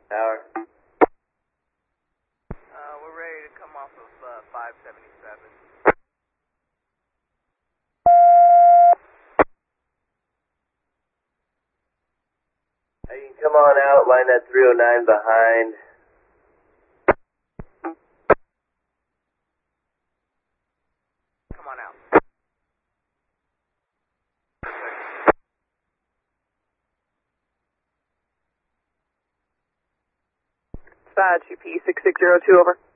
Tower. We're ready to come off of 577. You can come on out, line that 309 behind. Come on out. Dispatch, UP 6602, over.